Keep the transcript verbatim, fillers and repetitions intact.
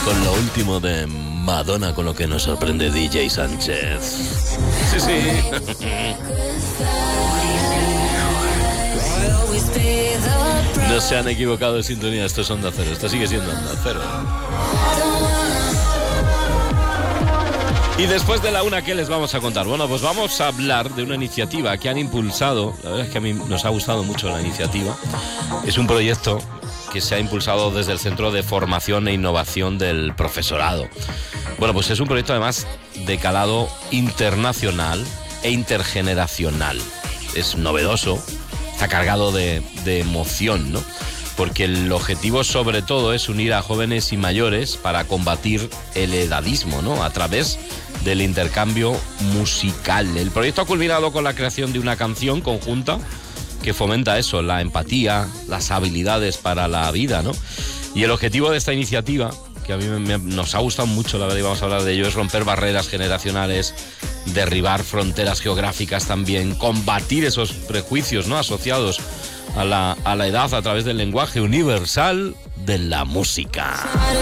con lo último de Madonna, con lo que nos sorprende D J Sánchez. Sí, sí. No se han equivocado de sintonía, esto es Onda Cero, esto sigue siendo Onda Cero. Y después de la una, ¿qué les vamos a contar? Bueno, pues vamos a hablar de una iniciativa que han impulsado. La verdad es que a mí nos ha gustado mucho la iniciativa. Es un proyecto que se ha impulsado desde el Centro de Formación e Innovación del Profesorado. Bueno, pues es un proyecto además de calado internacional e intergeneracional. Es novedoso, está cargado de, de emoción, ¿no? Porque el objetivo sobre todo es unir a jóvenes y mayores para combatir el edadismo, ¿no? A través del intercambio musical. El proyecto ha culminado con la creación de una canción conjunta que fomenta eso, la empatía, las habilidades para la vida, ¿no? Y el objetivo de esta iniciativa, que a mí me, me, nos ha gustado mucho, la verdad, y vamos a hablar de ello, es romper barreras generacionales, derribar fronteras geográficas también, combatir esos prejuicios, ¿no?, asociados a la, a la edad a través del lenguaje universal de la música.